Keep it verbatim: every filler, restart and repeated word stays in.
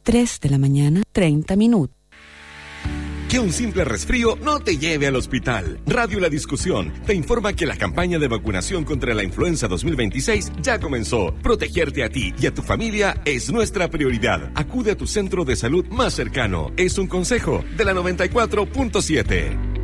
tres de la mañana, treinta minutos. Que un simple resfrío no te lleve al hospital. Radio La Discusión te informa que la campaña de vacunación contra la influenza dos mil veintiséis ya comenzó. Protegerte a ti y a tu familia es nuestra prioridad. Acude a tu centro de salud más cercano. Es un consejo de la noventa y cuatro punto siete.